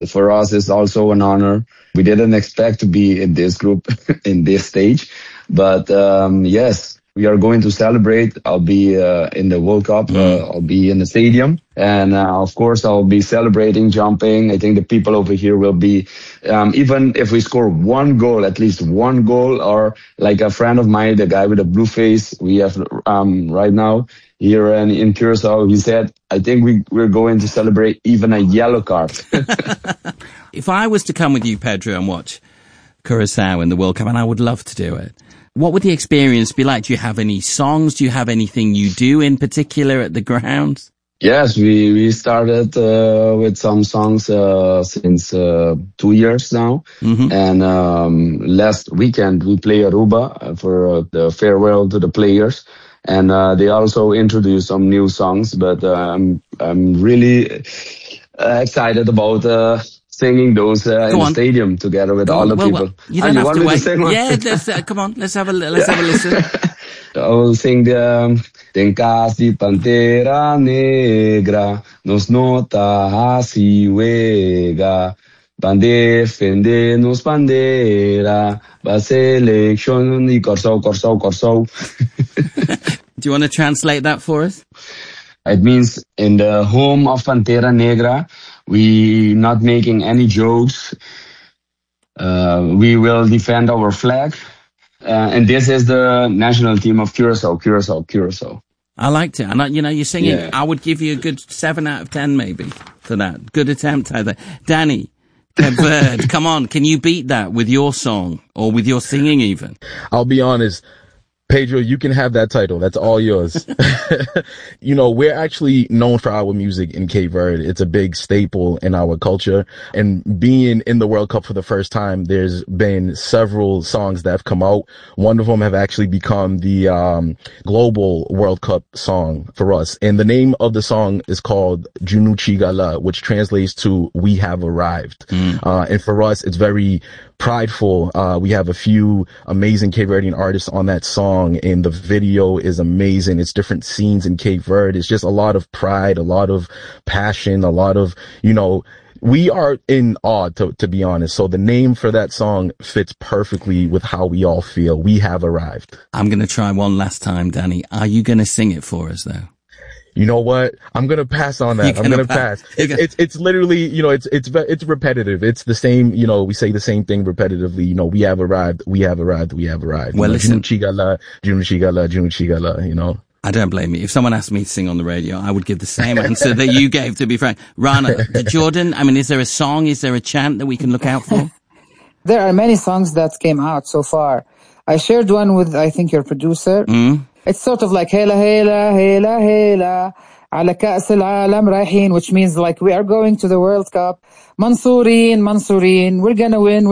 For us, it's also an honor. We didn't expect to be in this group in this stage, but yes, we are going to celebrate. I'll be in the World Cup. I'll be in the stadium. And of course, I'll be celebrating, jumping. I think the people over here will be, even if we score one goal, at least one goal, or like a friend of mine, the guy with the blue face we have right now here in Curacao, he said, I think we're going to celebrate even a yellow card. If I was to come with you, Pedro, and watch Curacao in the World Cup, and I would love to do it, what would the experience be like? Do you have any songs? Do you have anything you do in particular at the grounds? Yes, we started with some songs since 2 years now. And last weekend we play Aruba for the farewell to the players. And they also introduced some new songs. But I'm really excited about singing those in the stadium together with all the people. You don't have to wait. Yeah, come on, let's have a listen. I will sing the Ten casi pantera negra nos nota así juega van defendernos bandera va selección y Corsao. Do you want to translate that for us? It means in the home of Pantera Negra, we not making any jokes. We will defend our flag. And this is the national team of Curacao. I liked it. And you're singing, I would give you a good 7 out of 10 maybe for that. Good attempt, I think. Danny, Cape Verde, come on. Can you beat that with your song or with your singing even? I'll be honest. Pedro, you can have that title. That's all yours. We're actually known for our music in Cape Verde. It's a big staple in our culture. And being in the World Cup for the first time, there's been several songs that have come out. One of them have actually become the global World Cup song for us. And the name of the song is called Junu Chigala, which translates to We Have Arrived. And for us, it's very prideful. We have a few amazing Cape Verdean artists on that song, and the video is amazing. It's different scenes in Cape Verde. It's just a lot of pride, a lot of passion, a lot of, we are in awe, to be honest. So the name for that song fits perfectly with how we all feel. We have arrived. I'm going to try one last time, Danny. Are you going to sing it for us, though? You know what? I'm going to pass on that. I'm going to pass. It's literally, it's repetitive. It's the same, we say the same thing repetitively. We have arrived. Well, listen. Junu Chigala, I don't blame you. If someone asked me to sing on the radio, I would give the same answer that you gave, to be frank. Rana, Jordan, is there a song? Is there a chant that we can look out for? There are many songs that came out so far. I shared one with, I think, your producer. It's sort of like Hela Hela Hela Hela على كأس العالم رايحين, which means like we are going to the World Cup. Mansurin, we're gonna win,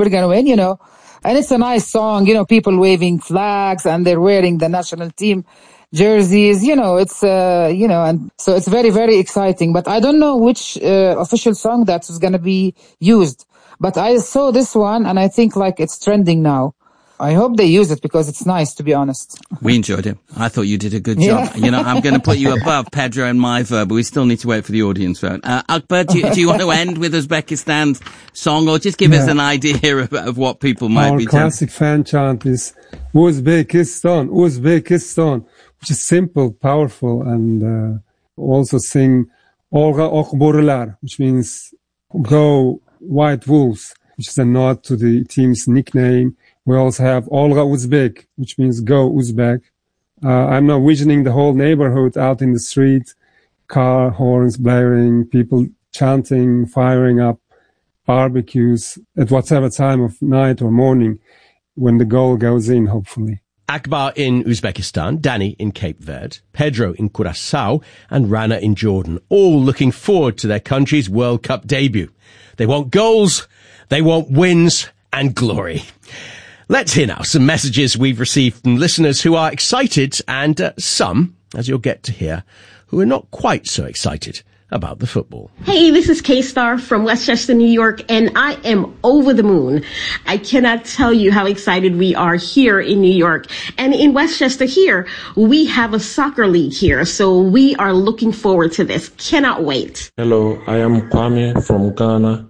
And it's a nice song, people waving flags and they're wearing the national team jerseys, it's, and so it's very, very exciting. But I don't know which official song that is gonna be used. But I saw this one and I think like it's trending now. I hope they use it because it's nice, to be honest. We enjoyed it. I thought you did a good job. I'm going to put you above Pedro and my vote, but we still need to wait for the audience vote. Akbar, do you want to end with Uzbekistan's song, or just give us an idea of what people might be telling? Our classic fan chant is Uzbekistan, which is simple, powerful, and also sing Olga Okborlar, which means go White Wolves, which is a nod to the team's nickname. We also have Olga Uzbek, which means go Uzbek. I'm now visioning the whole neighborhood out in the street, car horns blaring, people chanting, firing up, barbecues at whatever time of night or morning when the goal goes in, hopefully. Akbar in Uzbekistan, Danny in Cape Verde, Pedro in Curacao, and Rana in Jordan, all looking forward to their country's World Cup debut. They want goals, they want wins, and glory. Let's hear now some messages we've received from listeners who are excited and some, as you'll get to hear, who are not quite so excited about the football. Hey, this is K-Star from Westchester, New York, and I am over the moon. I cannot tell you how excited we are here in New York. And in Westchester here, we have a soccer league here, so we are looking forward to this. Cannot wait. Hello, I am Kwame from Ghana.